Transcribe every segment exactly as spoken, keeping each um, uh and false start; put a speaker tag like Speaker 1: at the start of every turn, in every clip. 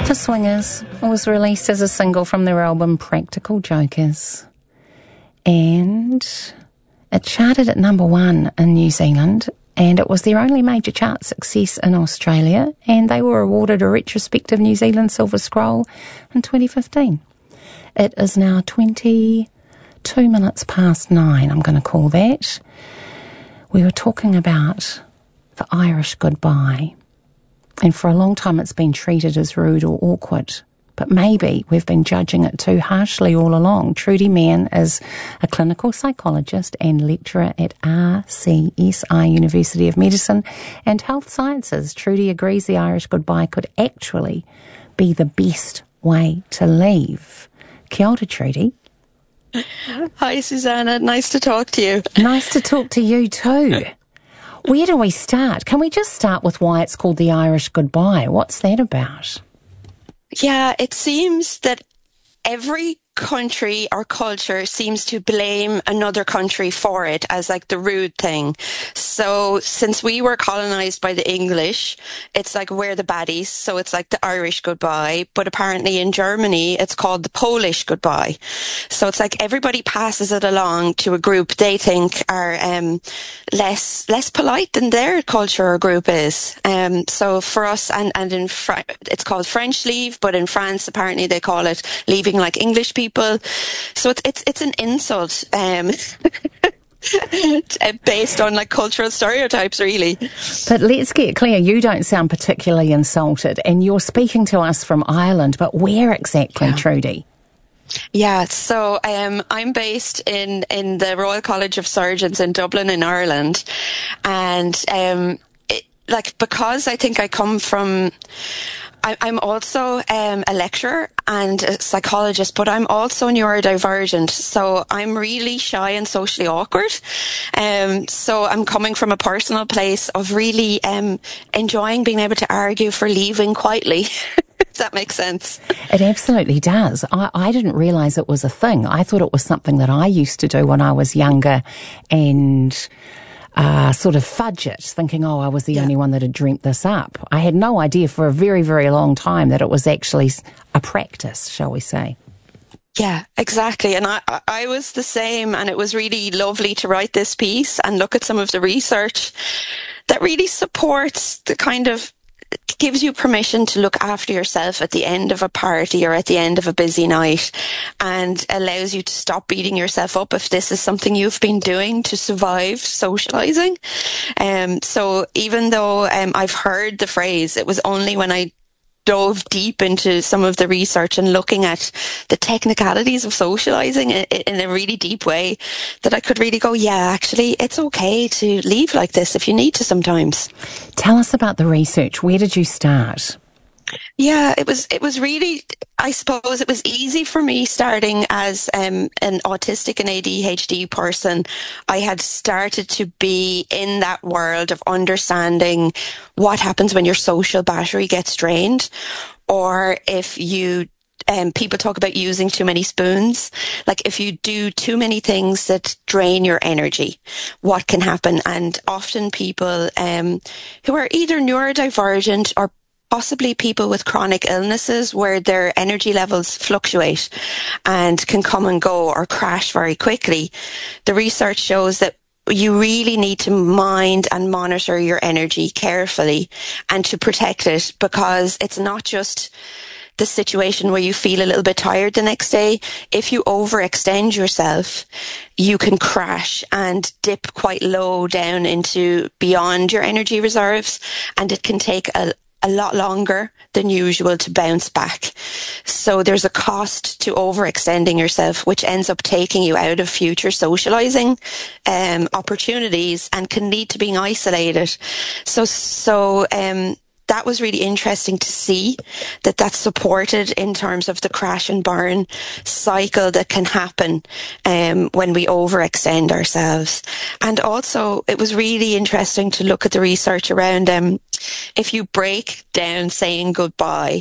Speaker 1: The Swingers was released as a single from their album Practical Jokers, and it charted at number one in New Zealand, and it was their only major chart success in Australia, and they were awarded a retrospective New Zealand Silver Scroll in twenty fifteen. It is now twenty-two minutes past nine, I'm going to call that. We were talking about the Irish goodbye. And for a long time it's been treated as rude or awkward. But maybe we've been judging it too harshly all along. Trudy Mann is a clinical psychologist and lecturer at R C S I University of Medicine and Health Sciences. Trudy agrees the Irish goodbye could actually be the best way to leave. Kia ora, Trudy.
Speaker 2: Hi, Susanna. Nice to talk to you.
Speaker 1: Nice to talk to you too. Where do we start? Can we just start with why it's called the Irish goodbye? What's that about?
Speaker 2: Yeah, it seems that every country or culture seems to blame another country for it as like the rude thing. So since we were colonized by the English, it's like we're the baddies. So it's like the Irish goodbye. But apparently in Germany, it's called the Polish goodbye. So it's like everybody passes it along to a group they think are um, less less polite than their culture or group is. Um, so for us, and, and in Fr- it's called French leave, but in France, apparently they call it leaving like English people. So it's it's it's an insult um, based on like cultural stereotypes, really.
Speaker 1: But let's get clear, you don't sound particularly insulted, and you're speaking to us from Ireland, but where exactly, yeah. Trudy?
Speaker 2: Yeah, so um, I'm based in, in the Royal College of Surgeons in Dublin in Ireland, and um, it, like because I think I come from... I'm also um, a lecturer and a psychologist, but I'm also neurodivergent. So I'm really shy and socially awkward. Um, so I'm coming from a personal place of really um, enjoying being able to argue for leaving quietly. If that makes sense.
Speaker 1: It absolutely does. I, I didn't realise it was a thing. I thought it was something that I used to do when I was younger and... Uh, sort of fudge it, thinking, oh, I was the yeah. only one that had dreamt this up. I had no idea for a very, very long time that it was actually a practice, shall we say.
Speaker 2: Yeah, exactly. And I, I was the same, and it was really lovely to write this piece and look at some of the research that really supports the kind of gives you permission to look after yourself at the end of a party or at the end of a busy night, and allows you to stop beating yourself up if this is something you've been doing to survive socializing. Um, so even though um, I've heard the phrase, it was only when I dove deep into some of the research and looking at the technicalities of socializing in a really deep way that I could really go, yeah, actually, it's okay to leave like this if you need to sometimes.
Speaker 1: Tell us about the research. Where did you start?
Speaker 2: Yeah, it was, it was really, I suppose it was easy for me starting as um, an autistic and A D H D person. I had started to be in that world of understanding what happens when your social battery gets drained, or if you Um, people talk about using too many spoons. Like if you do too many things that drain your energy, what can happen? And often people um, who are either neurodivergent or possibly people with chronic illnesses where their energy levels fluctuate and can come and go or crash very quickly. The research shows that you really need to mind and monitor your energy carefully and to protect it, because it's not just the situation where you feel a little bit tired the next day. If you overextend yourself, you can crash and dip quite low down into beyond your energy reserves, and it can take a a lot longer than usual to bounce back. So there's a cost to overextending yourself, which ends up taking you out of future socializing um, opportunities and can lead to being isolated. So, so, um, that was really interesting to see that that's supported in terms of the crash and burn cycle that can happen um, when we overextend ourselves. And also, it was really interesting to look at the research around um, if you break down saying goodbye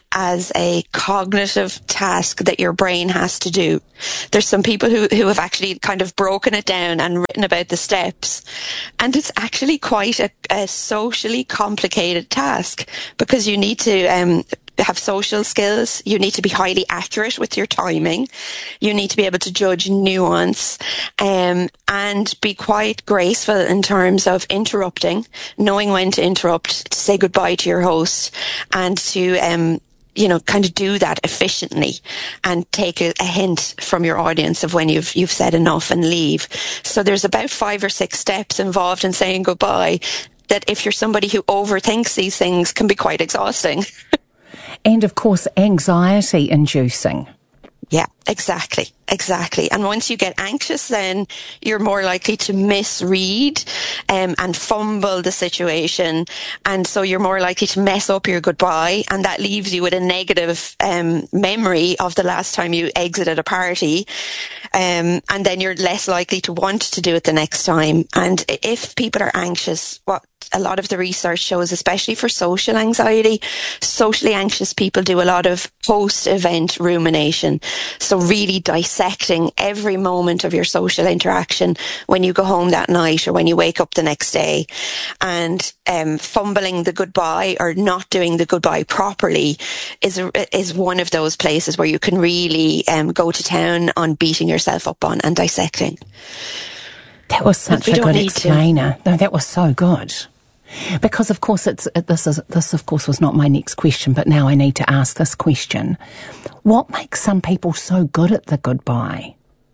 Speaker 2: as a cognitive task that your brain has to do. There's some people who, who have actually kind of broken it down and written about the steps. And it's actually quite a, a socially complicated task, because you need to um, have social skills. You need to be highly accurate with your timing. You need to be able to judge nuance, um, and be quite graceful in terms of interrupting, knowing when to interrupt, to say goodbye to your host, and to, um, you know, kind of do that efficiently and take a, a hint from your audience of when you've, you've said enough and leave. So there's about five or six steps involved in saying goodbye that, if you're somebody who overthinks these things, can be quite exhausting.
Speaker 1: And of course, anxiety inducing.
Speaker 2: Yeah, exactly. Exactly. And once you get anxious, then you're more likely to misread um, and fumble the situation. And so you're more likely to mess up your goodbye. And that leaves you with a negative um, memory of the last time you exited a party. Um, and then you're less likely to want to do it the next time. And if people are anxious, what a lot of the research shows, especially for social anxiety, socially anxious people do a lot of post-event rumination. So really dissecting every moment of your social interaction when you go home that night or when you wake up the next day, and um, fumbling the goodbye or not doing the goodbye properly is a, is one of those places where you can really um, go to town on beating yourself up on and dissecting.
Speaker 1: That was such a good explainer. No, that was so good. Because of course it's this is this of course was not my next question, but now I need to ask this question. What makes some people so good at the goodbye?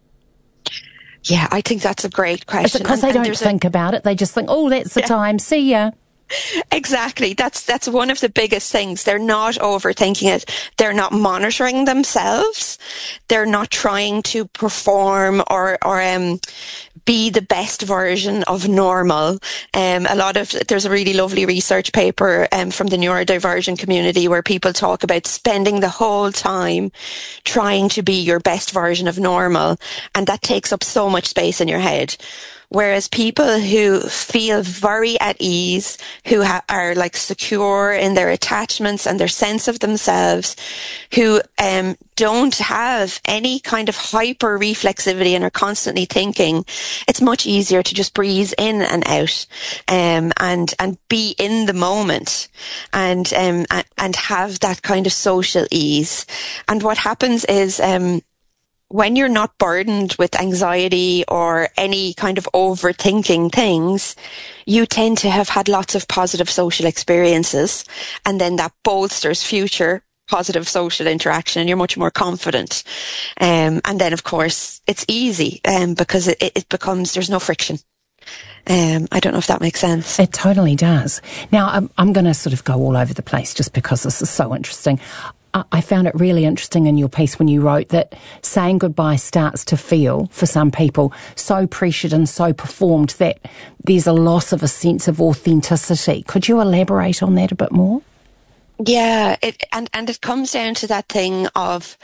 Speaker 2: Yeah, I think that's a great question.
Speaker 1: Is it because they don't think a... about it? They just think, oh, that's the yeah. time, see ya.
Speaker 2: Exactly. That's that's one of the biggest things. They're not overthinking it. They're not monitoring themselves. They're not trying to perform or or um be the best version of normal. Um, a lot of there's a really lovely research paper um, from the neurodivergent community where people talk about spending the whole time trying to be your best version of normal, and that takes up so much space in your head. Whereas people who feel very at ease, who ha- are like secure in their attachments and their sense of themselves, who um, don't have any kind of hyper reflexivity and are constantly thinking, it's much easier to just breeze in and out, um, and and be in the moment, and um, and have that kind of social ease. And what happens is, um, when you're not burdened with anxiety or any kind of overthinking things, you tend to have had lots of positive social experiences, and then that bolsters future positive social interaction, and you're much more confident. Um, and then, of course, it's easy um, because it, it becomes, there's no friction. Um, I don't know if that makes sense.
Speaker 1: It totally does. Now, I'm, I'm going to sort of go all over the place just because this is so interesting. I found it really interesting in your piece when you wrote that saying goodbye starts to feel, for some people, so pressured and so performed that there's a loss of a sense of authenticity. Could you elaborate on that a bit more?
Speaker 2: Yeah, it, and, and it comes down to that thing of,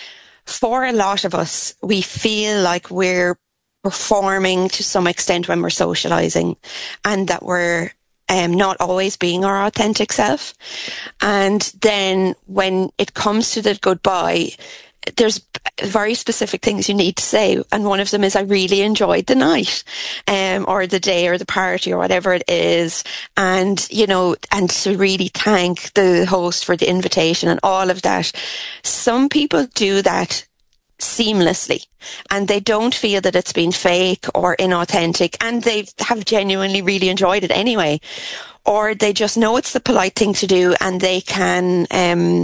Speaker 2: for a lot of us, we feel like we're performing to some extent when we're socializing, and that we're Um, not always being our authentic self. And then when it comes to the goodbye, there's very specific things you need to say. And one of them is, I really enjoyed the night, um, or the day or the party or whatever it is. And, you know, and to really thank the host for the invitation and all of that. Some people do that seamlessly, and they don't feel that it's been fake or inauthentic, and they have genuinely really enjoyed it anyway, or they just know it's the polite thing to do, and they can um,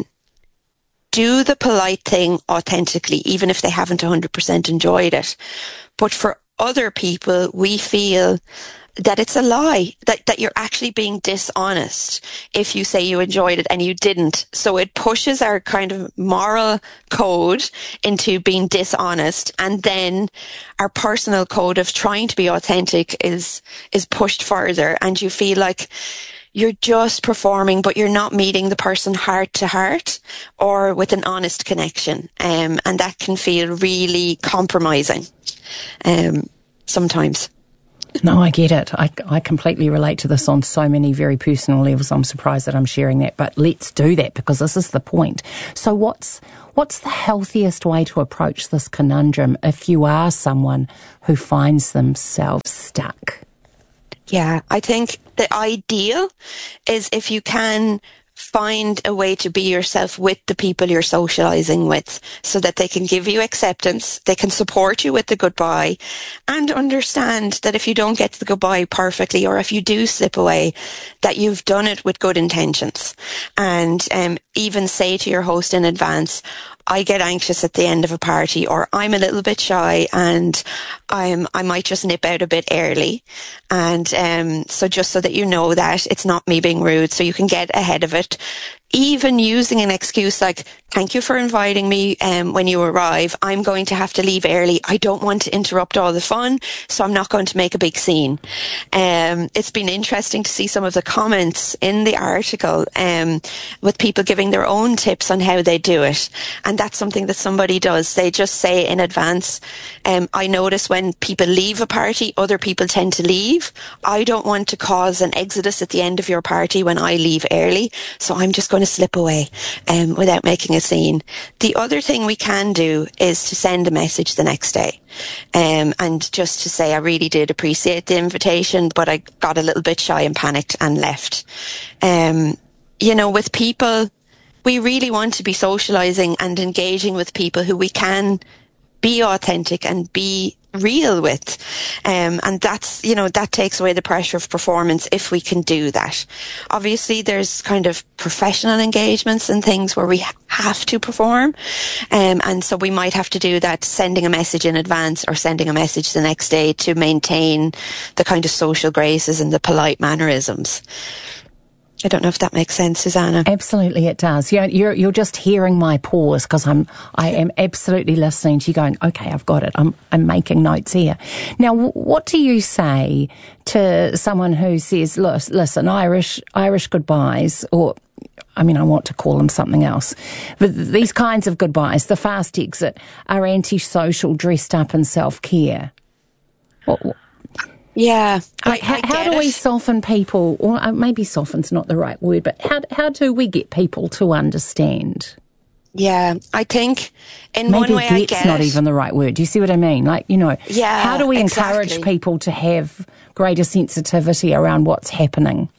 Speaker 2: do the polite thing authentically, even if they haven't one hundred percent enjoyed it. But for other people, we feel that it's a lie, that, that you're actually being dishonest if you say you enjoyed it and you didn't. So it pushes our kind of moral code into being dishonest, and then our personal code of trying to be authentic is, is pushed further, and you feel like you're just performing, but you're not meeting the person heart to heart or with an honest connection. Um, and that can feel really compromising, um, sometimes.
Speaker 1: No, I get it. I, I completely relate to this on so many very personal levels. I'm surprised that I'm sharing that, but let's do that because this is the point. So what's what's the healthiest way to approach this conundrum if you are someone who finds themselves stuck?
Speaker 2: Yeah, I think the ideal is if you can find a way to be yourself with the people you're socializing with so that they can give you acceptance, they can support you with the goodbye, and understand that if you don't get the goodbye perfectly, or if you do slip away, that you've done it with good intentions. And um, even say to your host in advance, I get anxious at the end of a party, or I'm a little bit shy and I'm, I might just nip out a bit early. And, um, so just so that you know that it's not me being rude, so you can get ahead of it. Even using an excuse like, thank you for inviting me um, when you arrive. I'm going to have to leave early. I don't want to interrupt all the fun, so I'm not going to make a big scene. Um, it's been interesting to see some of the comments in the article um, with people giving their own tips on how they do it. And that's something that somebody does. They just say in advance, um, I notice when people leave a party, other people tend to leave. I don't want to cause an exodus at the end of your party when I leave early, so I'm just going to slip away um, without making a scene. The other thing we can do is to send a message the next day um, and just to say, I really did appreciate the invitation, but I got a little bit shy and panicked and left. Um, you know, with people, we really want to be socializing and engaging with people who we can be authentic and be real with. Um, and that's, you know, that takes away the pressure of performance if we can do that. Obviously, there's kind of professional engagements and things where we have to perform. Um, and so we might have to do that, sending a message in advance or sending a message the next day to maintain the kind of social graces and the polite mannerisms. I don't know if that makes sense, Susanna.
Speaker 1: Absolutely, it does. You're you're, you're just hearing my pause because I'm I am absolutely listening to you, going, okay, I've got it. I'm I'm making notes here. Now, w- what do you say to someone who says, listen, Irish Irish goodbyes, or I mean, I want to call them something else, but these kinds of goodbyes, the fast exit, are antisocial, dressed up in self-care. What, what,
Speaker 2: Yeah.
Speaker 1: Like,
Speaker 2: I, I
Speaker 1: how, how do
Speaker 2: it.
Speaker 1: we soften people, or uh, maybe soften's not the right word, but how how do we get people to understand?
Speaker 2: Yeah, I think in
Speaker 1: maybe
Speaker 2: one way I
Speaker 1: get's
Speaker 2: get
Speaker 1: not
Speaker 2: it.
Speaker 1: even the right word. Do you see what I mean? Like, you know,
Speaker 2: Yeah,
Speaker 1: how do we
Speaker 2: exactly.
Speaker 1: encourage people to have greater sensitivity around what's happening?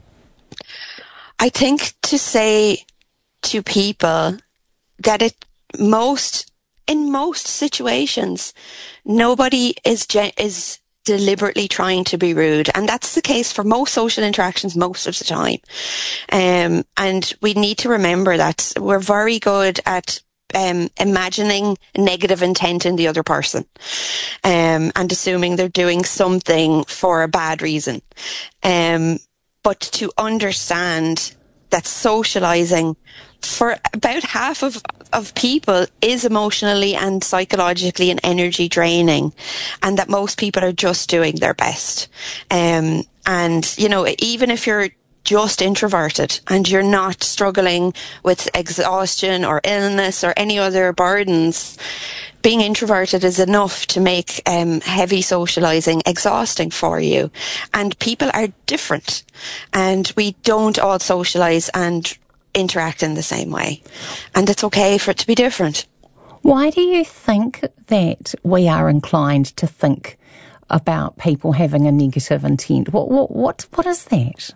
Speaker 2: I think to say to people that it most, in most situations, nobody is gen- is deliberately trying to be rude. And that's the case for most social interactions most of the time. Um, and we need to remember that we're very good at um, imagining negative intent in the other person um, and assuming they're doing something for a bad reason. Um, but to understand that socializing for about half of, of people is emotionally and psychologically and energy draining, and that most people are just doing their best. Um, and, you know, even if you're just introverted and you're not struggling with exhaustion or illness or any other burdens, being introverted is enough to make um, heavy socializing exhausting for you. And people are different, and we don't all socialize and interact in the same way. And it's okay for it to be different.
Speaker 1: Why do you think that we are inclined to think about people having a negative intent? What what what, what is that?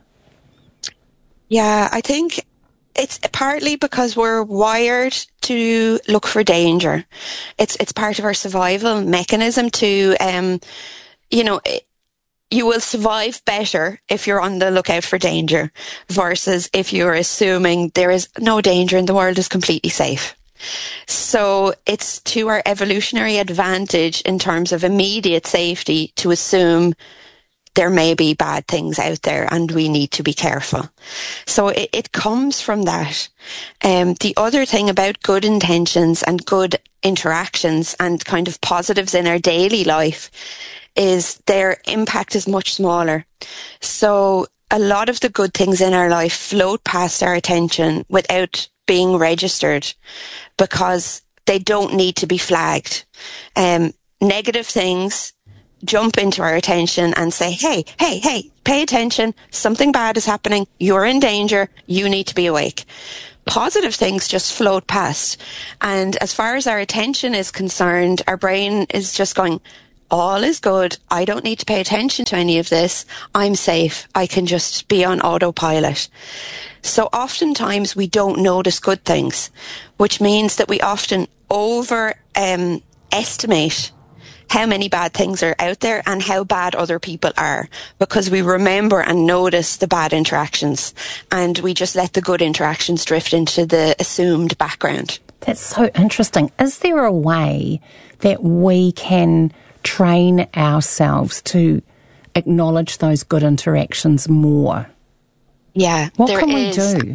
Speaker 2: Yeah, I think it's partly because we're wired to look for danger. It's it's part of our survival mechanism to, um, you know, you will survive better if you're on the lookout for danger versus if you're assuming there is no danger and the world is completely safe. So it's to our evolutionary advantage in terms of immediate safety to assume there may be bad things out there and we need to be careful. So it, it comes from that. Um, the other thing about good intentions and good interactions and kind of positives in our daily life is their impact is much smaller. So a lot of the good things in our life float past our attention without being registered because they don't need to be flagged. Um, negative things jump into our attention and say, hey, hey, hey, pay attention. Something bad is happening. You're in danger. You need to be awake. Positive things just float past. And as far as our attention is concerned, our brain is just going, all is good. I don't need to pay attention to any of this. I'm safe. I can just be on autopilot. So oftentimes we don't notice good things, which means that we often over um, estimate how many bad things are out there and how bad other people are, because we remember and notice the bad interactions and we just let the good interactions drift into the assumed background.
Speaker 1: That's so interesting. Is there a way that we can train ourselves to acknowledge those good interactions more?
Speaker 2: Yeah,
Speaker 1: what
Speaker 2: there
Speaker 1: can
Speaker 2: is.
Speaker 1: we do?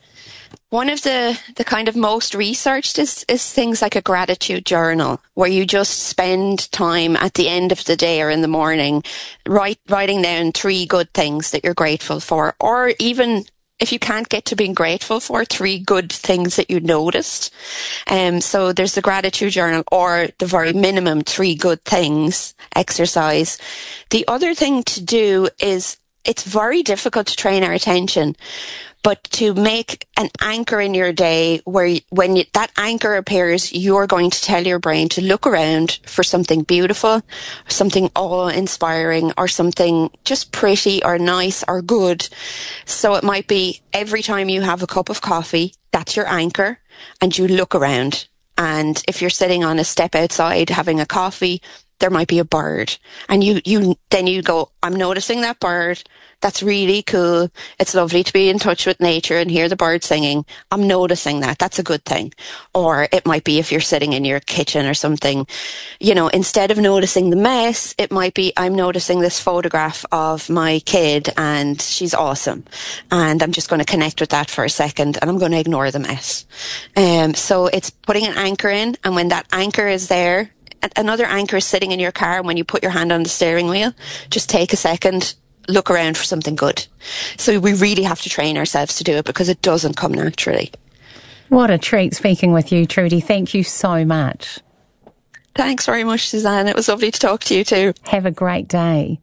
Speaker 2: One of the, the kind of most researched is, is things like a gratitude journal, where you just spend time at the end of the day or in the morning write, writing down three good things that you're grateful for, or even if you can't get to being grateful for, three good things that you noticed. Um, so there's the gratitude journal, or the very minimum three good things exercise. The other thing to do is, it's very difficult to train our attention, but to make an anchor in your day where when you, that anchor appears, you're going to tell your brain to look around for something beautiful, something awe-inspiring, or something just pretty or nice or good. So it might be every time you have a cup of coffee, that's your anchor, and you look around. And if you're sitting on a step outside having a coffee, there might be a bird, and you, you, then you go, I'm noticing that bird. That's really cool. It's lovely to be in touch with nature and hear the birds singing. I'm noticing that. That's a good thing. Or it might be if you're sitting in your kitchen or something, you know, instead of noticing the mess, it might be, I'm noticing this photograph of my kid and she's awesome. And I'm just going to connect with that for a second and I'm going to ignore the mess. Um, so it's putting an anchor in, and when that anchor is there, another anchor is sitting in your car, and when you put your hand on the steering wheel, just take a second, look around for something good. So we really have to train ourselves to do it, because it doesn't come naturally.
Speaker 1: What a treat speaking with you, Trudy. Thank you so much.
Speaker 2: Thanks very much, Suzanne. It was lovely to talk to you too.
Speaker 1: Have a great day.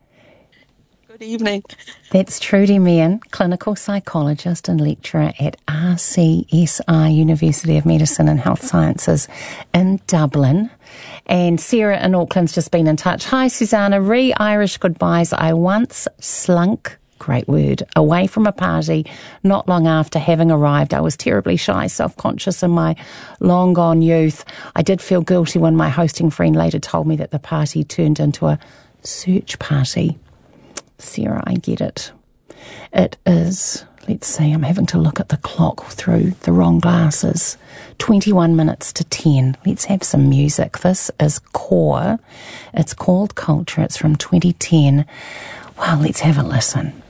Speaker 2: Good evening.
Speaker 1: That's Trudy Meehan, clinical psychologist and lecturer at R C S I, University of Medicine and Health Sciences in Dublin. And Sarah in Auckland's just been in touch. Hi, Susanna. Re-Irish goodbyes. I once slunk, great word, away from a party not long after having arrived. I was terribly shy, self-conscious in my long-gone youth. I did feel guilty when my hosting friend later told me that the party turned into a search party. Sarah, I get it. It is, let's see, I'm having to look at the clock through the wrong glasses. twenty-one minutes to ten. Let's have some music. This is Core. It's called Culture. It's from twenty ten. Well, let's have a listen.